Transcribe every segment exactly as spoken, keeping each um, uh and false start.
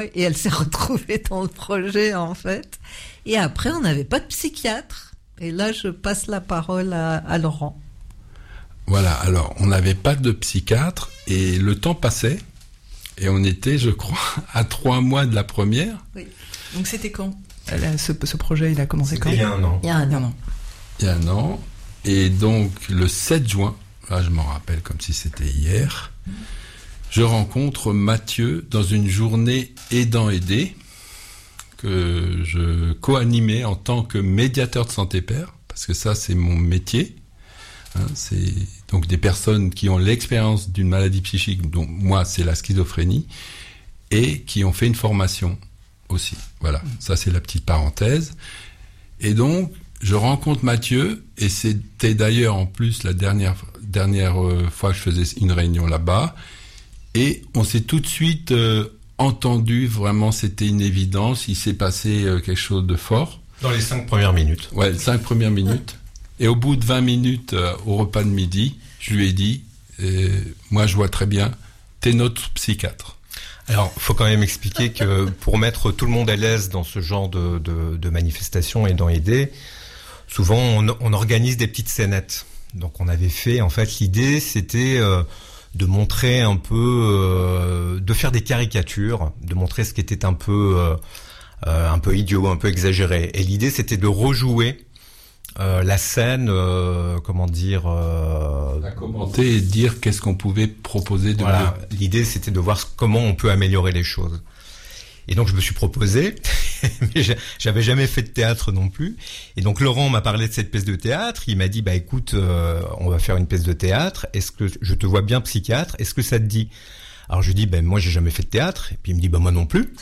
Et elle s'est retrouvée dans le projet, en fait. Et après, on n'avait pas de psychiatre. Et là, je passe la parole à, à Laurent. Voilà, alors, on n'avait pas de psychiatre et le temps passait. Et on était, je crois, à trois mois de la première. Oui. Donc c'était quand ? ce, ce projet, il a commencé quand ? Il y a un an. Il y a un an. Il y a un an. Et donc, le sept juin, là, je m'en rappelle comme si c'était hier, je rencontre Mathieu dans une journée aidant-aidé que je co-animais en tant que médiateur de santé père, parce que ça, c'est mon métier. Hein, c'est donc des personnes qui ont l'expérience d'une maladie psychique, dont moi, c'est la schizophrénie, et qui ont fait une formation aussi. Voilà, ça, c'est la petite parenthèse. Et donc, je rencontre Mathieu, et c'était d'ailleurs en plus la dernière, dernière fois que je faisais une réunion là-bas, et on s'est tout de suite euh, entendu, vraiment c'était une évidence, il s'est passé euh, quelque chose de fort. Dans les cinq premières minutes. Ouais, les cinq premières minutes. Et au bout de vingt minutes, euh, au repas de midi, je lui ai dit, euh, moi je vois très bien, t'es notre psychiatre. Alors, il faut quand même expliquer que pour mettre tout le monde à l'aise dans ce genre de, de, de manifestations et d'en aider, souvent on, on organise des petites scénettes. Donc on avait fait, en fait, l'idée c'était euh, de montrer un peu, euh, de faire des caricatures, de montrer ce qui était un peu, euh, euh, un peu idiot, un peu exagéré. Et l'idée c'était de rejouer euh, la scène, euh, comment dire, euh, à commenter et dire qu'est-ce qu'on pouvait proposer de voilà. mieux. L'idée c'était de voir comment on peut améliorer les choses. Et donc je me suis proposé, mais j'avais jamais fait de théâtre non plus. Et donc Laurent m'a parlé de cette pièce de théâtre. Il m'a dit bah écoute, euh, on va faire une pièce de théâtre. Est-ce que je te vois bien psychiatre ? Est-ce que ça te dit ? Alors je lui dis ben bah, moi j'ai jamais fait de théâtre. Et puis il me dit bah moi non plus.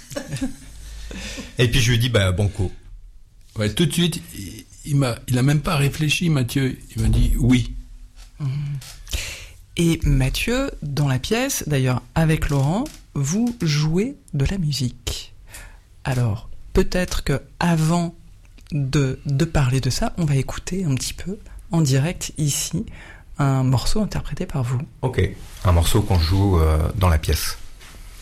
Et puis je lui dis bah banco. Ouais, tout de suite, il, il m'a, il a même pas réfléchi, Mathieu. Il m'a dit oui. Et Mathieu, dans la pièce, d'ailleurs avec Laurent, vous jouez de la musique. Alors, peut-être que avant de, de parler de ça, on va écouter un petit peu, en direct, ici, un morceau interprété par vous. Ok, un morceau qu'on joue euh, dans la pièce.